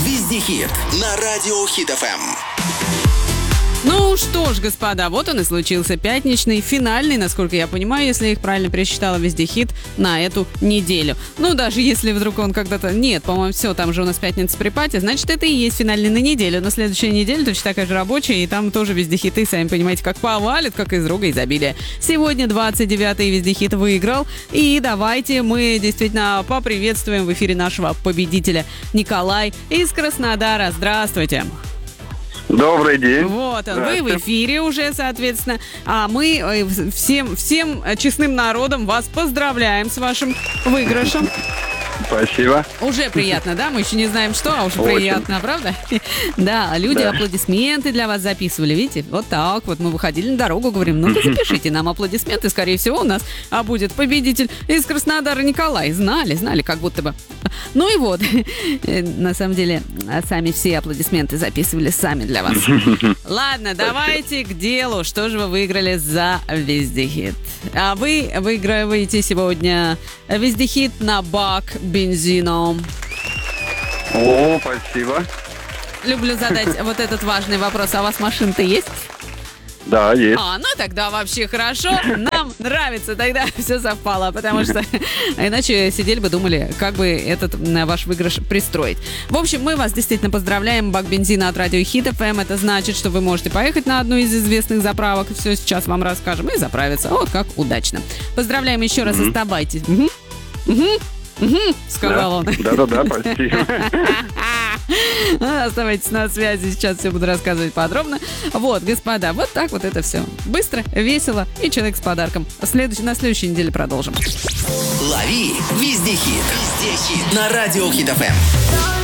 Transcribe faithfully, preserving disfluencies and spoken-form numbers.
Вездехит на радио Хит эф эм. Ну что ж, господа, вот он и случился. Пятничный, финальный, насколько я понимаю, если я их правильно пересчитала, Вездехит на эту неделю. Ну, даже если вдруг он когда-то... Нет, по-моему, все, там же у нас пятница при пати, значит, это и есть финальный на неделю. На следующей неделе точно такая же рабочая, и там тоже Вездехиты, сами понимаете, как повалит, как из рога изобилия. Сегодня двадцать девятый Вездехит выиграл, и давайте мы действительно поприветствуем в эфире нашего победителя Николай из Краснодара. Здравствуйте. Добрый день. Вот он, вы в эфире уже, соответственно. А мы э, всем, всем честным народом вас поздравляем с вашим выигрышем. Спасибо. Уже приятно, да? Мы еще не знаем, что, а уже Очень. приятно, правда? Да, люди Да. аплодисменты для вас записывали, видите? Вот так вот мы выходили на дорогу, говорим, ну-ка запишите нам аплодисменты, скорее всего, у нас а будет победитель из Краснодара Николай. Знали, знали, как будто бы. Ну и вот, на самом деле, сами все аплодисменты записывали сами для вас. Ладно, давайте к делу. Что же вы выиграли за Вездехит? А вы выигрываете сегодня Вездехит на бак бензином. О, спасибо. Люблю задать вот этот важный вопрос. А у вас машина-то есть? Да, есть. А, ну тогда вообще хорошо. Нам нравится, тогда все совпало, потому что иначе сидели бы, думали, как бы этот м, ваш выигрыш пристроить. В общем, мы вас действительно поздравляем. Бак бензина от радио Хит эф эм. Это значит, что вы можете поехать на одну из известных заправок. Все сейчас вам расскажем и заправиться. Вот как удачно. Поздравляем еще раз. Мгм. Оставайтесь. Угу. Угу. Угу, сказал он. Да-да-да, спасибо. Оставайтесь на связи, сейчас все буду рассказывать подробно. Вот, господа, вот так вот это все. Быстро, весело и человек с подарком. Следующий, на следующей неделе продолжим. Лови Вездехит. Вездехит на радио Хит эф эм.